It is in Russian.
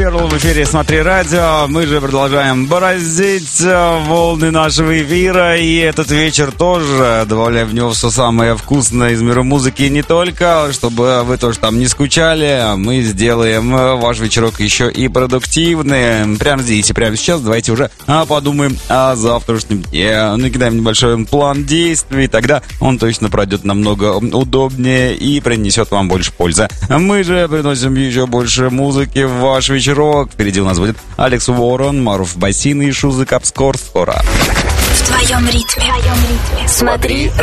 Перл в эфире «Смотри радио». Мы же продолжаем бороздить волны нашего эфира. И этот вечер тоже добавляем в него все самое вкусное из мира музыки. Не только, чтобы вы тоже там не скучали, мы сделаем ваш вечерок еще и продуктивным. Прямо здесь и прямо сейчас давайте уже подумаем о завтрашнем дне. Накидаем небольшой план действий. Тогда он точно пройдет намного удобнее и принесет вам больше пользы. Мы же приносим еще больше музыки в ваш вечерок. Впереди у нас будет Алекс Уоррен, Маруф Басин и Шузы Капскор. Скоро. В твоем ритме. Смотри